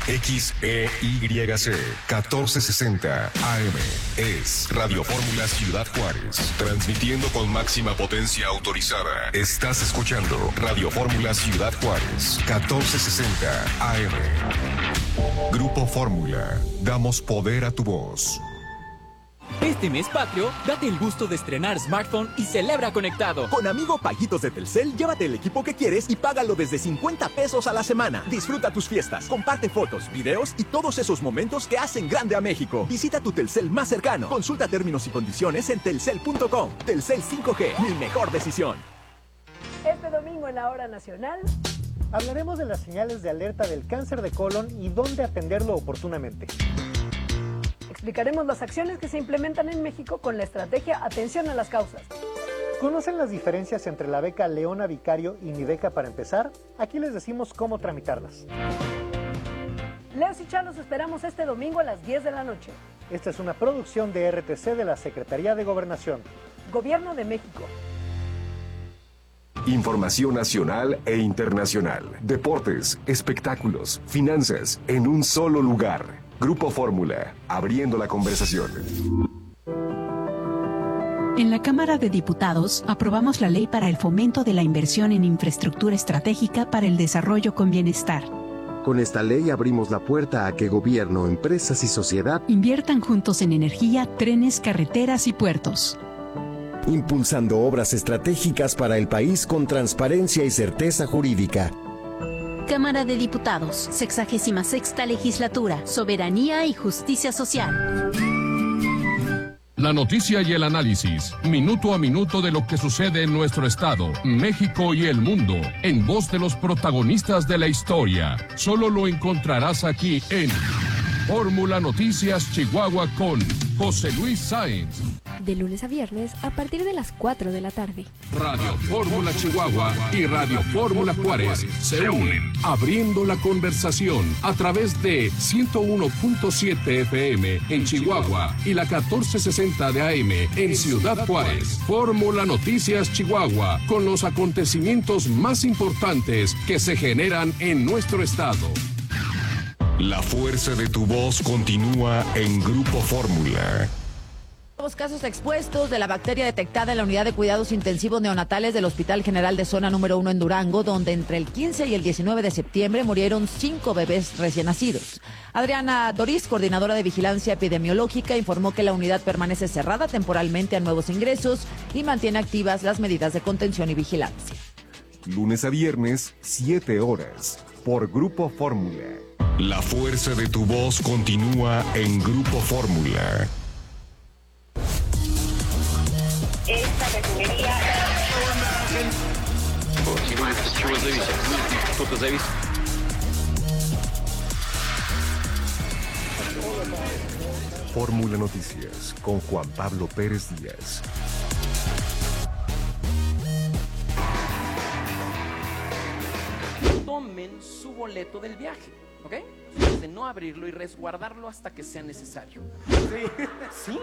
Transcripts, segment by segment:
XEYC 1460 AM. Es Radio Fórmula Ciudad Juárez. Transmitiendo con máxima potencia autorizada. Estás escuchando Radio Fórmula Ciudad Juárez 1460 AM. Grupo Fórmula. Damos poder a tu voz. Este mes patrio, date el gusto de estrenar smartphone y celebra conectado. Con Amigo Paguitos de Telcel, llévate el equipo que quieres y págalo desde 50 pesos a la semana. Disfruta tus fiestas, comparte fotos, videos y todos esos momentos que hacen grande a México. Visita tu Telcel más cercano. Consulta términos y condiciones en telcel.com. Telcel 5G, mi mejor decisión. Este domingo en la Hora Nacional hablaremos de las señales de alerta del cáncer de colon y dónde atenderlo oportunamente. Explicaremos las acciones que se implementan en México con la estrategia Atención a las Causas. ¿Conocen las diferencias entre la beca Leona Vicario y mi beca para empezar? Aquí les decimos cómo tramitarlas. Leos y Chá los esperamos este domingo a las 10 de la noche. Esta es una producción de RTC de la Secretaría de Gobernación. Gobierno de México. Información nacional e internacional. Deportes, espectáculos, finanzas, en un solo lugar. Grupo Fórmula, abriendo la conversación. En la Cámara de Diputados aprobamos la ley para el fomento de la inversión en infraestructura estratégica para el desarrollo con bienestar. Con esta ley abrimos la puerta a que gobierno, empresas y sociedad inviertan juntos en energía, trenes, carreteras y puertos. Impulsando obras estratégicas para el país con transparencia y certeza jurídica. Cámara de Diputados, 66ª Legislatura, Soberanía y Justicia Social. La noticia y el análisis, minuto a minuto de lo que sucede en nuestro estado, México y el mundo, en voz de los protagonistas de la historia. Solo lo encontrarás aquí en Fórmula Noticias Chihuahua con José Luis Sáenz. De lunes a viernes a partir de las 4 de la tarde. Radio Fórmula Chihuahua y Radio Fórmula Juárez se unen, abriendo la conversación a través de 101.7 FM en Chihuahua y la 1460 de AM en Ciudad Juárez. Fórmula Noticias Chihuahua, con los acontecimientos más importantes que se generan en nuestro estado. La fuerza de tu voz continúa en Grupo Fórmula. Los casos expuestos de la bacteria detectada en la unidad de cuidados intensivos neonatales del Hospital General de Zona número 1 en Durango, donde entre el 15 y el 19 de septiembre murieron 5 bebés recién nacidos. Adriana Doriz, coordinadora de vigilancia epidemiológica, informó que la unidad permanece cerrada temporalmente a nuevos ingresos y mantiene activas las medidas de contención y vigilancia. Lunes a viernes, 7 horas, por Grupo Fórmula. La fuerza de tu voz continúa en Grupo Fórmula. Esta refinería... Fórmula Noticias con Juan Pablo Pérez Díaz. Tomen su boleto del viaje, ¿ok? De no abrirlo y resguardarlo hasta que sea necesario. ¿Sí?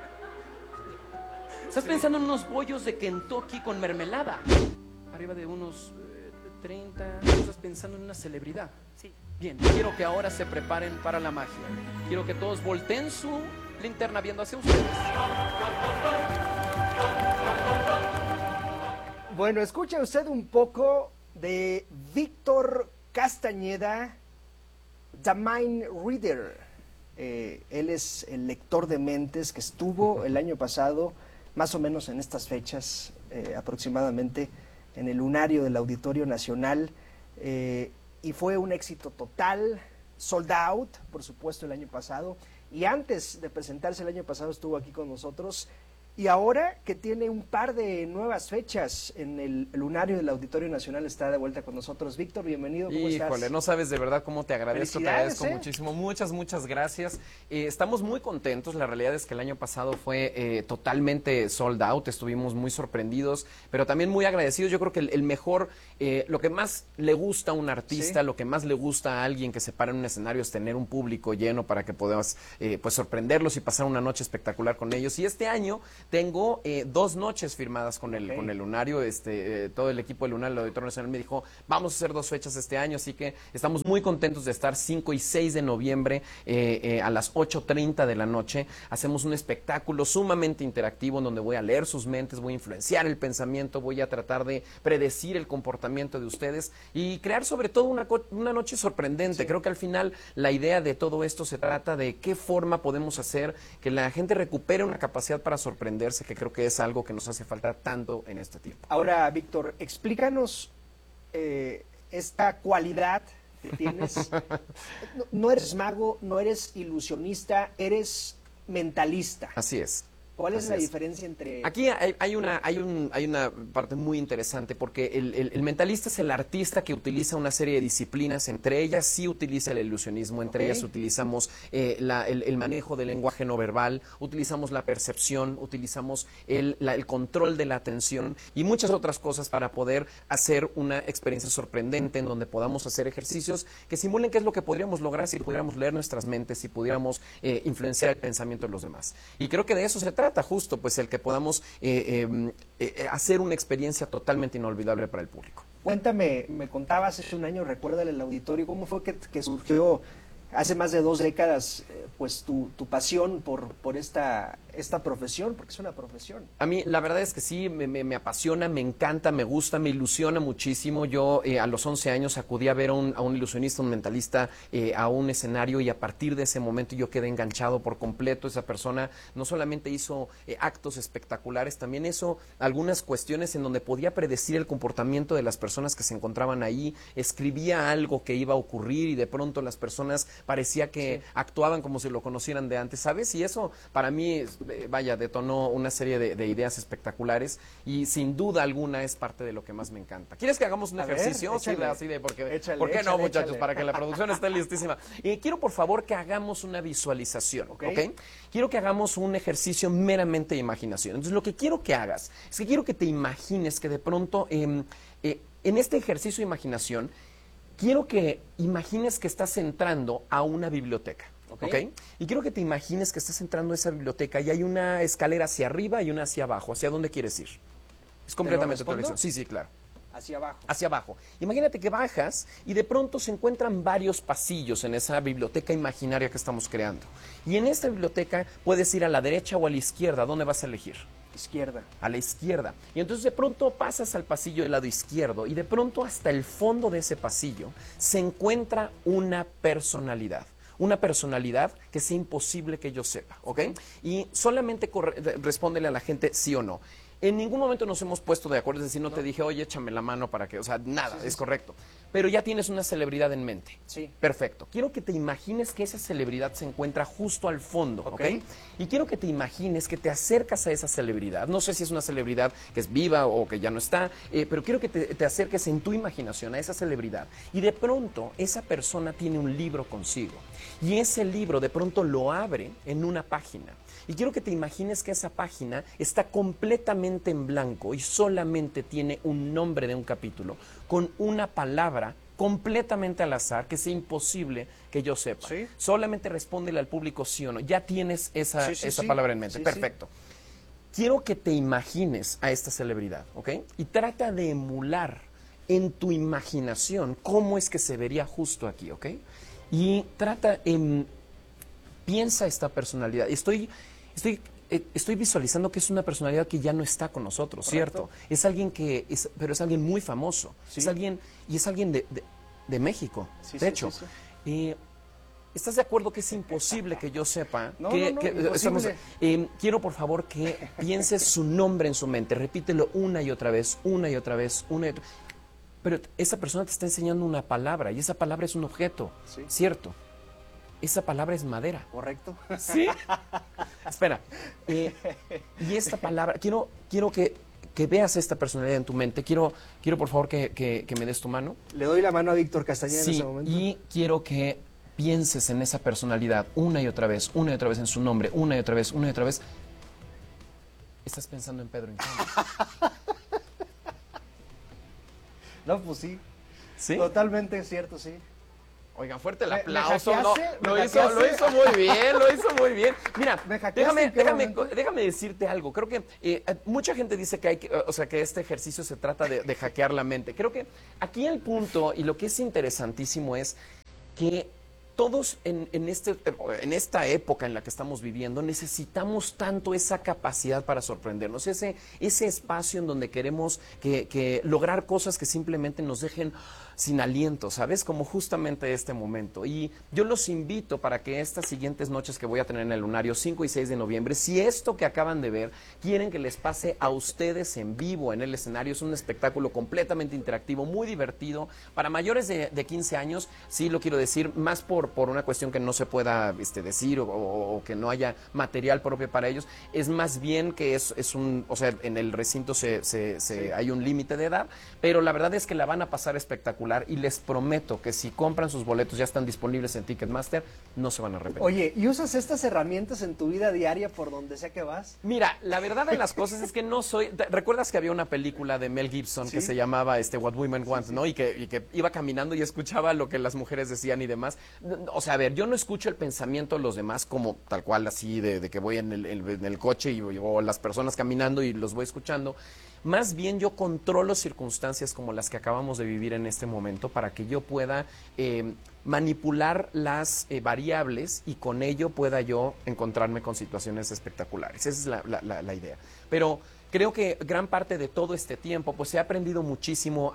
Estás pensando en unos bollos de Kentucky con mermelada. Arriba de unos 30. Estás pensando en una celebridad. Sí. Bien, quiero que ahora se preparen para la magia. Quiero que todos volteen su linterna viendo hacia ustedes. Bueno, escucha usted un poco de Víctor Castañeda, The Mind Reader. Él es el lector de mentes que estuvo el año pasado, más o menos en estas fechas, aproximadamente, en el lunario del Auditorio Nacional, y fue un éxito total, sold out, por supuesto, el año pasado, y antes de presentarse el año pasado estuvo aquí con nosotros, y ahora que tiene un par de nuevas fechas en el lunario del Auditorio Nacional está de vuelta con nosotros. Víctor, bienvenido, ¿cómo estás? Híjole, no sabes de verdad cómo te agradezco, muchísimo, muchas gracias. Estamos muy contentos, la realidad es que el año pasado fue totalmente sold out, estuvimos muy sorprendidos, pero también muy agradecidos. Yo creo que el mejor, lo que más le gusta a un artista, lo que más le gusta a alguien que se para en un escenario es tener un público lleno para que podamos pues sorprenderlos y pasar una noche espectacular con ellos. Y este año Tengo 2 noches firmadas con el Lunario, todo el equipo del Lunario, el Auditorio Nacional me dijo, vamos a hacer 2 fechas este año, así que estamos muy contentos de estar 5 y 6 de noviembre a las 8:30 de la noche. Hacemos un espectáculo sumamente interactivo en donde voy a leer sus mentes, voy a influenciar el pensamiento, voy a tratar de predecir el comportamiento de ustedes y crear sobre todo una noche sorprendente. Creo que al final la idea de todo esto se trata de qué forma podemos hacer que la gente recupere una capacidad para sorprenderse, que creo que es algo que nos hace falta tanto en este tiempo. Ahora, Víctor, explícanos esta cualidad que tienes. No eres mago, no eres ilusionista, eres mentalista. Así es. ¿Cuál es la diferencia entre...? Aquí hay una parte muy interesante, porque el mentalista es el artista que utiliza una serie de disciplinas, entre ellas sí utiliza el ilusionismo, entre ellas utilizamos el manejo del lenguaje no verbal, utilizamos la percepción, utilizamos el control de la atención y muchas otras cosas para poder hacer una experiencia sorprendente en donde podamos hacer ejercicios que simulen qué es lo que podríamos lograr si pudiéramos leer nuestras mentes, si pudiéramos influenciar el pensamiento de los demás. Y creo que de eso se trata justo, pues el que podamos hacer una experiencia totalmente inolvidable para el público. Cuéntame, me contabas hace un año, recuérdale el auditorio, ¿cómo fue que surgió hace más de 2 décadas pues tu pasión por esta profesión? Porque es una profesión. A mí la verdad es que sí, me apasiona, me encanta, me gusta, me ilusiona muchísimo. Yo a los 11 años acudí a ver a un ilusionista, un mentalista, a un escenario, y a partir de ese momento yo quedé enganchado por completo. Esa persona no solamente hizo actos espectaculares, también hizo algunas cuestiones en donde podía predecir el comportamiento de las personas que se encontraban ahí, escribía algo que iba a ocurrir y de pronto las personas parecía que actuaban como si lo conocieran de antes, ¿sabes? Y eso para mí, detonó una serie de ideas espectaculares y sin duda alguna es parte de lo que más me encanta. ¿Quieres que hagamos un ejercicio? ¿Por qué no, muchachos? Para que la producción esté listísima. Quiero, por favor, que hagamos una visualización, ¿ok? Quiero que hagamos un ejercicio meramente de imaginación. Entonces, lo que quiero que hagas es que quiero que te imagines que de pronto, en este ejercicio de imaginación, quiero que imagines que estás entrando a una biblioteca, ¿ok? Y quiero que te imagines que estás entrando a esa biblioteca y hay una escalera hacia arriba y una hacia abajo. ¿Hacia dónde quieres ir? Es completamente tu elección. Sí, claro. Hacia abajo. Hacia abajo. Imagínate que bajas y de pronto se encuentran varios pasillos en esa biblioteca imaginaria que estamos creando. Y en esta biblioteca puedes ir a la derecha o a la izquierda. ¿Dónde vas a elegir? Izquierda. A la izquierda. Y entonces de pronto pasas al pasillo del lado izquierdo y de pronto hasta el fondo de ese pasillo se encuentra una personalidad. Una personalidad que sea imposible que yo sepa, ¿ok? Y solamente respóndele a la gente sí o no. En ningún momento nos hemos puesto de acuerdo, es decir, no te dije, oye, échame la mano para que, o sea, nada, es correcto. Pero ya tienes una celebridad en mente. Sí. Perfecto. Quiero que te imagines que esa celebridad se encuentra justo al fondo, ¿ok? Y quiero que te imagines que te acercas a esa celebridad. No sé si es una celebridad que es viva o que ya no está, pero quiero que te acerques en tu imaginación a esa celebridad. Y de pronto, esa persona tiene un libro consigo. Y ese libro de pronto lo abre en una página. Y quiero que te imagines que esa página está completamente en blanco y solamente tiene un nombre de un capítulo, con una palabra completamente al azar, que sea imposible que yo sepa. ¿Sí? Solamente respóndele al público sí o no. Ya tienes esa palabra en mente. Perfecto. Quiero que te imagines a esta celebridad, ¿ok? Y trata de emular en tu imaginación cómo es que se vería justo aquí, ¿ok? Y piensa esta personalidad. Estoy visualizando que es una personalidad que ya no está con nosotros, ¿cierto? Es alguien pero es alguien muy famoso. Sí. Es alguien de México, de hecho. ¿Estás de acuerdo que es imposible que yo sepa? Quiero, por favor, que pienses su nombre en su mente. Repítelo una y otra vez, una y otra vez, una y otra vez. Pero esa persona te está enseñando una palabra y esa palabra es un objeto, ¿cierto? Esa palabra es madera. ¿Correcto? ¿Sí? Espera. Y esta palabra, quiero que veas esta personalidad en tu mente. Quiero por favor, que me des tu mano. Le doy la mano a Víctor Castañeda en ese momento. Y quiero que pienses en esa personalidad una y otra vez en su nombre, una y otra vez, una y otra vez. Estás pensando en Pedro Infante. No, pues sí. ¿Sí? Totalmente cierto, sí. Oigan, fuerte el aplauso. No, lo ¿Me hizo muy bien, lo hizo muy bien. Mira, déjame déjame decirte algo. Creo que mucha gente dice que que este ejercicio se trata de hackear la mente. Creo que aquí el punto y lo que es interesantísimo es que todos en esta época en la que estamos viviendo necesitamos tanto esa capacidad para sorprendernos, ese espacio en donde queremos que lograr cosas que simplemente nos dejen sin aliento, ¿sabes? Como justamente este momento. Y yo los invito para que estas siguientes noches que voy a tener en el Lunario, 5 y 6 de noviembre, si esto que acaban de ver quieren que les pase a ustedes en vivo en el escenario, es un espectáculo completamente interactivo, muy divertido, para mayores de 15 años, sí lo quiero decir, más por una cuestión que no se pueda decir o que no haya material propio para ellos, es más bien que es un, o sea, en el recinto hay un límite de edad, pero la verdad es que la van a pasar espectacular y les prometo que si compran sus boletos, ya están disponibles en Ticketmaster, no se van a arrepentir. Oye, ¿y usas estas herramientas en tu vida diaria por donde sea que vas? Mira, la verdad de las cosas es que no soy... ¿Recuerdas que había una película de Mel Gibson que se llamaba What Women Want, ¿no? Y que iba caminando y escuchaba lo que las mujeres decían y demás. O sea, a ver, yo no escucho el pensamiento de los demás como tal cual así de que voy en el coche o las personas caminando y los voy escuchando. Más bien yo controlo circunstancias como las que acabamos de vivir en este momento para que yo pueda manipular las variables y con ello pueda yo encontrarme con situaciones espectaculares. Esa es la idea. Pero creo que gran parte de todo este tiempo pues he aprendido muchísimo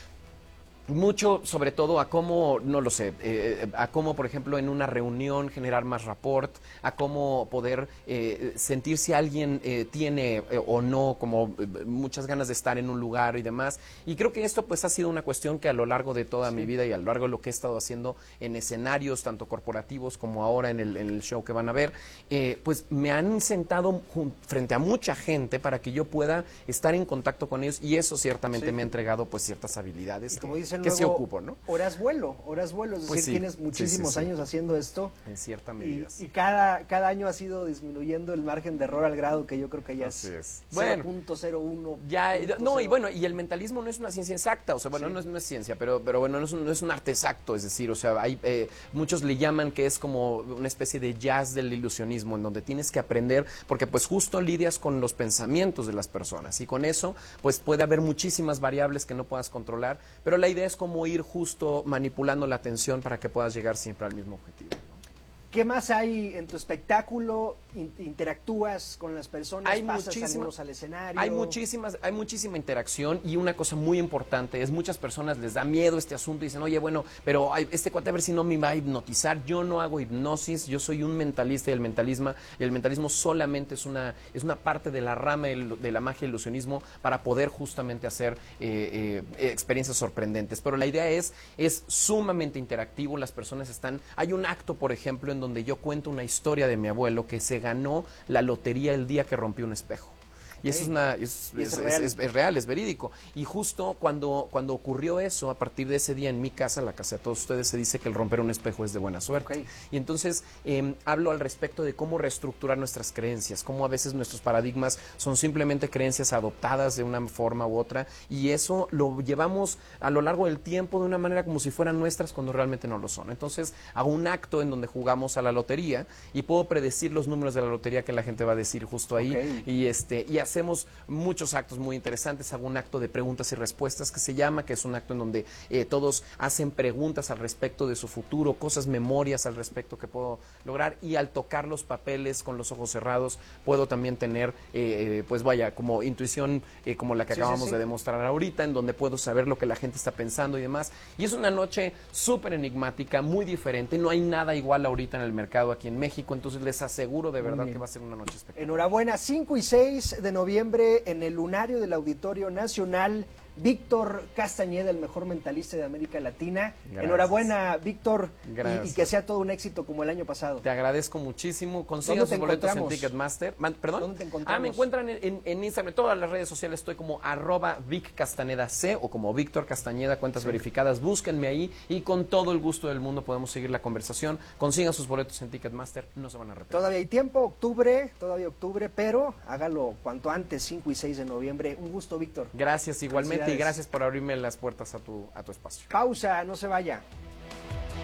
sobre todo a cómo, no lo sé, a cómo, por ejemplo, en una reunión generar más rapport, a cómo poder sentir si alguien tiene o no como muchas ganas de estar en un lugar y demás. Y creo que esto pues ha sido una cuestión que a lo largo de toda mi vida y a lo largo de lo que he estado haciendo en escenarios, tanto corporativos como ahora en el show que van a ver, pues me han sentado frente a mucha gente para que yo pueda estar en contacto con ellos y eso ciertamente me ha entregado pues ciertas habilidades. Como dicen que luego, se ocupo, ¿no? Horas vuelo, es decir, pues sí, tienes muchísimos años haciendo esto. En cierta medida. Y cada año ha sido disminuyendo el margen de error al grado que yo creo que ya es 0.01. Ya, no, y bueno, y el mentalismo no es una ciencia exacta, o sea, bueno, no es ciencia, pero bueno, no es un arte exacto, es decir, o sea, hay muchos le llaman que es como una especie de jazz del ilusionismo, en donde tienes que aprender, porque pues justo lidias con los pensamientos de las personas, y con eso, pues puede haber muchísimas variables que no puedas controlar, pero la idea es como ir justo manipulando la atención para que puedas llegar siempre al mismo objetivo. ¿Qué más hay en tu espectáculo? ¿Interactúas con las personas? ¿Pasas algunos al escenario? Hay muchísima interacción y una cosa muy importante es muchas personas les da miedo este asunto y dicen, oye, bueno, pero este cuate a ver si no me va a hipnotizar. Yo no hago hipnosis, yo soy un mentalista y el mentalismo solamente es una parte de la rama de la magia y el ilusionismo para poder justamente hacer experiencias sorprendentes. Pero la idea es sumamente interactivo, las personas hay un acto, por ejemplo, en donde yo cuento una historia de mi abuelo que se ganó la lotería el día que rompió un espejo. Y eso es real, es verídico. Y justo cuando ocurrió eso, a partir de ese día en mi casa, la casa de todos ustedes, se dice que el romper un espejo es de buena suerte. Y entonces hablo al respecto de cómo reestructurar nuestras creencias, cómo a veces nuestros paradigmas son simplemente creencias adoptadas de una forma u otra, y eso lo llevamos a lo largo del tiempo de una manera como si fueran nuestras cuando realmente no lo son. Entonces hago un acto en donde jugamos a la lotería y puedo predecir los números de la lotería que la gente va a decir justo ahí, y hacemos muchos actos muy interesantes. Hago un acto de preguntas y respuestas que se llama, que es un acto en donde todos hacen preguntas al respecto de su futuro, memorias al respecto que puedo lograr, y al tocar los papeles con los ojos cerrados puedo también tener como intuición como la que acabamos de demostrar ahorita, en donde puedo saber lo que la gente está pensando y demás. Y es una noche súper enigmática, muy diferente, no hay nada igual ahorita en el mercado aquí en México, entonces les aseguro de verdad que va a ser una noche espectacular. Enhorabuena, 5 y 6 de noviembre en el Lunario del Auditorio Nacional. Víctor Castañeda, el mejor mentalista de América Latina. Gracias. Enhorabuena, Víctor, y que sea todo un éxito como el año pasado. Te agradezco muchísimo. Consigan sus boletos en Ticketmaster. ¿Perdón? ¿Dónde te encontramos? Me encuentran en Instagram, en todas las redes sociales estoy como @VicCastanedaC o como Víctor Castañeda, cuentas verificadas. Búsquenme ahí y con todo el gusto del mundo podemos seguir la conversación. Consigan sus boletos en Ticketmaster, no se van a arrepentir. Todavía hay tiempo, todavía octubre, pero hágalo cuanto antes, 5 y 6 de noviembre. Un gusto, Víctor. Gracias, igualmente. Y gracias por abrirme las puertas a tu espacio. Pausa, no se vaya.